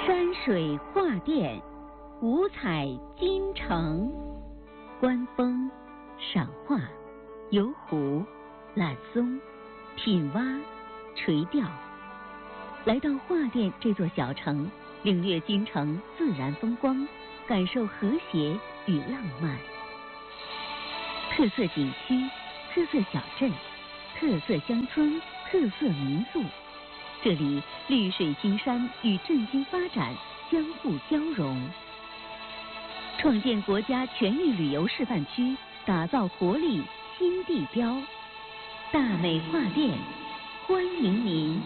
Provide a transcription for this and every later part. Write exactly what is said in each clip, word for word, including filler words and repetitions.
山水画殿，五彩金城，观风、赏画、游湖、揽松、品蛙、垂钓。来到画殿这座小城，领略京城自然风光，感受和谐与浪漫。特色景区、特色小镇、特色乡村、特色民宿，这里绿水青山与振兴发展相互交融，创建国家全域旅游示范区，打造活力新地标。大美画殿，欢迎您。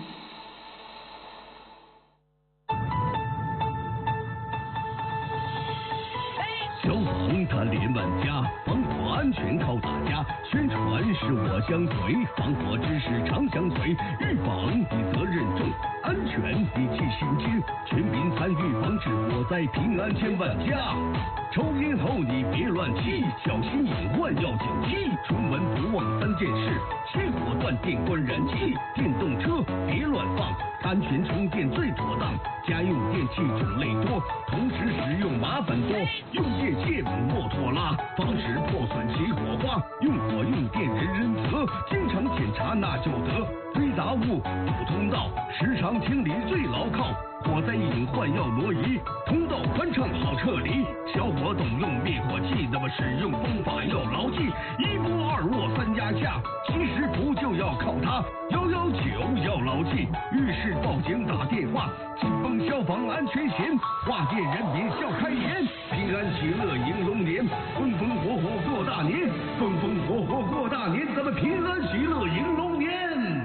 消防它连万家，防火安全靠大家。宣传是我相随，防火知识常相随。预防比责任重，安全比气心轻。全民参与防治火灾，平安千万家。抽烟后你别乱吸，小心隐患要警惕。出门不忘三件事：熄火、断电、关燃气。电动车别乱放，安全充电最妥当。家用电器种类多，同时使用麻烦多。用电线莫拖拉，防止破损起火花。用火用电人人责，经常检查那就得。堆杂物、堵通道，时常清理最牢靠。火灾隐患要挪移，通道宽敞好撤离。小伙懂用灭火器，那么使用方法要牢记：一摸二握三压下，其实不就要靠它。幺幺九要牢记，遇事报警打电话。紧绷消防安全险，画店人民笑开颜。平安喜乐迎龙年，风风火火过大年，风风火火过大年，咱们平安喜乐迎龙年。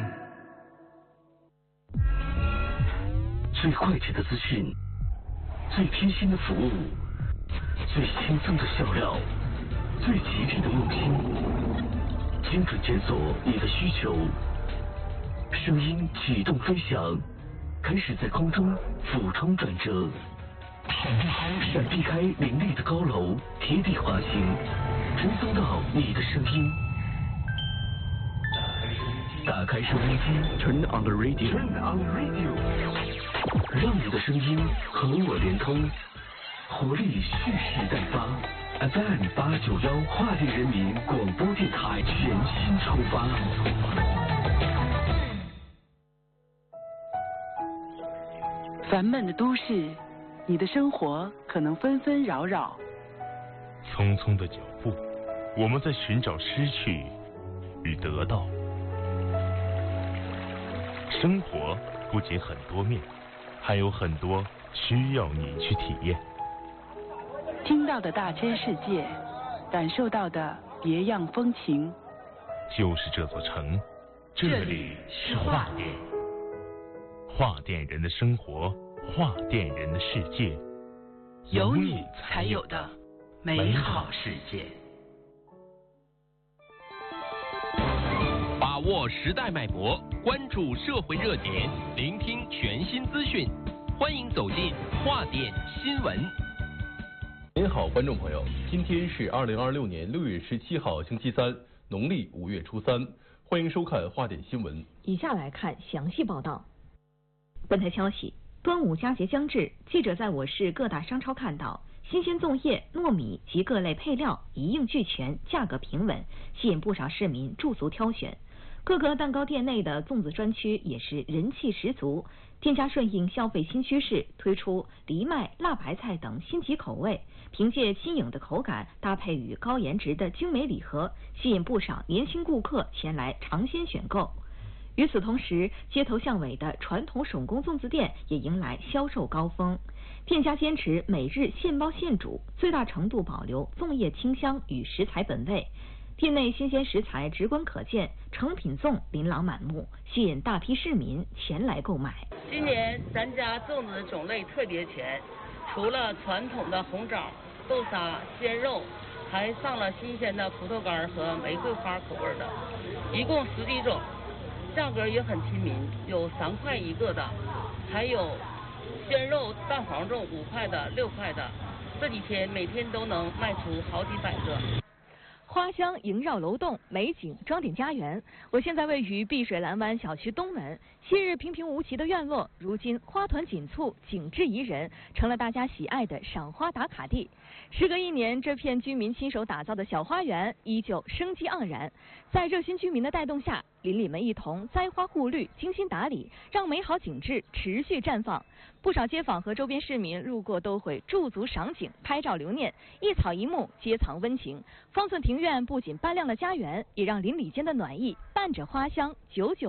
最快捷的资讯，最贴心的服务，最轻松的笑料，最吉利的用心，精准检索你的需求。声音启动飞翔，开始在空中俯冲转折，闪避开闪避开林立的高楼，贴地滑行，传送到你的声音。打开收音机 ，Turn on the radio，Turn on the radio， 让你的声音和我连通，活力蓄势待发。F M 八九幺画店人民广播电台全新出发。 烦闷的都市，你的生活可能纷纷扰扰。 匆匆的脚步，我们在寻找失去与得到。生活不仅很多面，还有很多需要你去体验。 听到的大千世界，感受到的别样风情。 就是这座城，这里是画店。画店人的生活，画店人的世界， 有你才有的美好世界。 把握时代脉搏，关注社会热点，聆听全新资讯，欢迎走进画店新闻。 您好，观众朋友，今天是二零二六年六月十七号，星期三，农历五月初三，欢迎收看画店新闻。 以下来看详细报道。本台消息，端午佳节将至，记者在我市各大商超看到，新鲜粽叶、糯米及各类配料一应俱全，价格平稳，吸引不少市民驻足挑选。各个蛋糕店内的粽子专区也是人气十足，店家顺应消费新趋势，推出藜麦、辣白菜等新奇口味，凭借新颖的口感搭配与高颜值的精美礼盒，吸引不少年轻顾客前来尝鲜选购。与此同时，街头巷尾的传统手工粽子店也迎来销售高峰，店家坚持每日现包现煮，最大程度保留粽叶清香与食材本味。店内新鲜食材直观可见，成品粽琳琅满目，吸引大批市民前来购买。 今年咱家粽子的种类特别全，除了传统的红枣、豆沙、鲜肉，还上了新鲜的葡萄干和玫瑰花口味的，一共十几种，价格也很亲民，有三块一个的，还有鲜肉蛋黄粽五块的、六块的，这几天每天都能卖出好几百个。 花香萦绕楼栋，美景装点家园。我现在位于碧水蓝湾小区东门， 昔日平平无奇的院落，如今花团锦簇，景致宜人，成了大家喜爱的赏花打卡地。时隔一年，这片居民亲手打造的小花园依旧生机盎然。在热心居民的带动下，邻里们一同栽花护绿，精心打理，让美好景致持续绽放。不少街坊和周边市民路过都会驻足赏景、拍照留念，一草一木皆藏温情。方寸庭院不仅搬亮了家园，也让邻里间的暖意伴着花香久久